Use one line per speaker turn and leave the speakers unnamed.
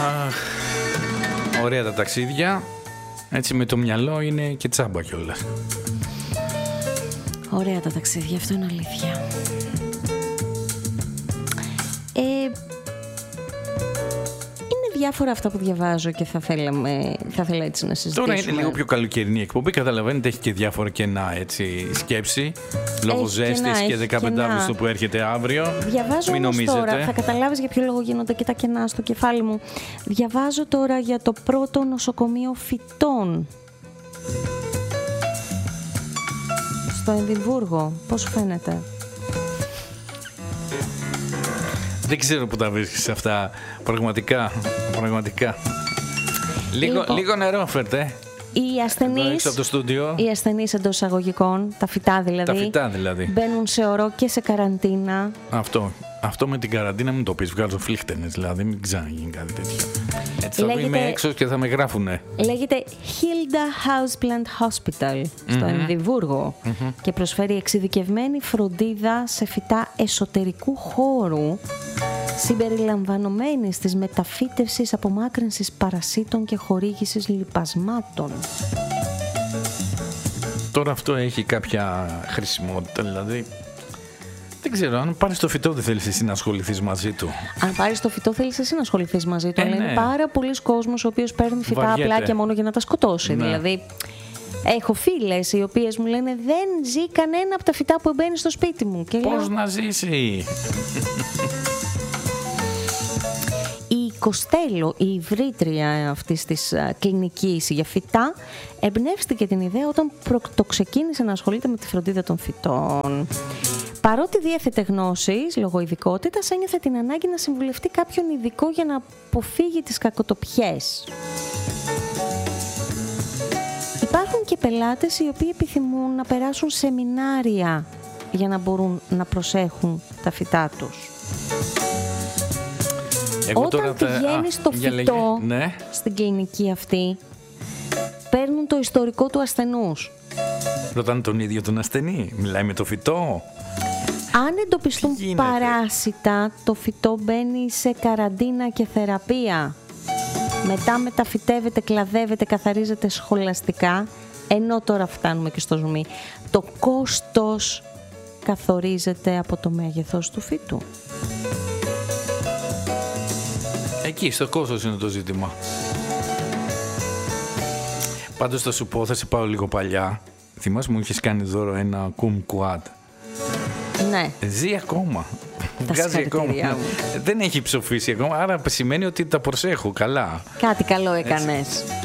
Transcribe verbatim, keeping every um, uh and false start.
Αχ, ωραία τα ταξίδια. Έτσι με το μυαλό είναι και τσάμπα κιόλας.
Ωραία τα ταξίδια, αυτό είναι αλήθεια. Ε, είναι διάφορα αυτά που διαβάζω και θα θέλαμε, θα θέλα έτσι να συζητήσουμε.
Τώρα είναι λίγο πιο καλοκαιρινή εκπομπή, καταλαβαίνετε, έχει και διάφορα κενά έτσι, σκέψη, λόγω ζέστης και δεκαπέντε Αυγούστου που έρχεται αύριο.
Διαβάζω
Μην
όμως
νομίζετε.
τώρα, θα καταλάβεις για ποιο λόγο γίνονται και τα κενά στο κεφάλι μου. Διαβάζω τώρα για το πρώτο νοσοκομείο φυτών στο Εδιμβούργο. Πώς σου φαίνεται?
Δεν ξέρω που τα βρίσκεις αυτά. Πραγματικά, πραγματικά. Λίγο,
Λοιπόν,
λίγο νερό φέρτε.
Οι ασθενείς,
έξω από το στούντιο.
οι ασθενείς εντός εισαγωγικών, τα φυτά δηλαδή,
Τα φυτά δηλαδή.
μπαίνουν σε ωρό και σε καραντίνα.
Αυτό. Αυτό με την καραντίνα μην το πεις. Βγάζω φλίχτενες, δηλαδή μην ξαναγίνει κάτι τέτοιο. Έτσι θα
Λέγεται-
είμαι έξω και θα με γράφουνε.
Λέγεται Hilda Houseplant Hospital στο
Mm-hmm.
Εδιμβούργο
Mm-hmm.
και προσφέρει εξειδικευμένη φροντίδα σε φυτά εσωτερικού χώρου συμπεριλαμβανομένης της μεταφύτευσης, απομάκρυνσης παρασίτων και χορήγησης λιπασμάτων.
Τώρα αυτό έχει κάποια χρησιμότητα, δηλαδή. Δεν ξέρω, αν πάρεις το φυτό δεν θέλεις εσύ να ασχοληθείς μαζί του.
Αν πάρεις το φυτό, θέλεις εσύ να ασχοληθείς μαζί του.
Ε,
αλλά
ναι.
είναι πάρα πολλοί κόσμος ο οποίος παίρνει φυτά
Βαριέται.
απλά και μόνο για να τα σκοτώσει.
Ναι.
Δηλαδή, έχω φίλες οι οποίες μου λένε δεν ζει κανένα από τα φυτά που μπαίνει στο σπίτι μου. Και
Πώς
λέω,
να ζήσει.
η Κοστέλο, η ιδρύτρια αυτής της α, κλινικής για φυτά, εμπνεύστηκε την ιδέα όταν πρωτοξεκίνησε να ασχολείται με τη φροντίδα των φυτών. Παρότι διέθετε γνώσεις λόγω ειδικότητας, ένιωθε την ανάγκη να συμβουλευτεί κάποιον ειδικό για να αποφύγει τις κακοτοπιές. Υπάρχουν και πελάτες οι οποίοι επιθυμούν να περάσουν σεμινάρια για να μπορούν να προσέχουν τα φυτά τους.
Εγώ
Όταν
τώρα τα-
πηγαίνεις
Α,
στο
για
φυτό
λέγε. Ναι.
στην κλινική αυτή, παίρνουν το ιστορικό του ασθενούς.
Ρωτάνε τον ίδιο τον ασθενή. Μιλάει με το φυτό.
Αν εντοπιστούν
Τι γίνεται?
παράσιτα, το φυτό μπαίνει σε καραντίνα και θεραπεία. Μετά μεταφυτεύεται, κλαδεύεται, καθαρίζεται σχολαστικά, ενώ τώρα φτάνουμε και στο ζουμί. Το κόστος καθορίζεται από το μέγεθος του φύτου.
Εκεί, στο κόστος είναι το ζήτημα. Πάντως θα σου πω, θα σε πάω λίγο παλιά. Θυμάσαι μου είχες κάνει δώρο ένα κουμκουάτ.
Ναι.
Ζει ακόμα.
Τα
Βγάζει ακόμα.
συγχαρητήριά μου.
Δεν έχει ψοφήσει ακόμα, άρα σημαίνει ότι τα προσέχω καλά.
Κάτι καλό έκανες.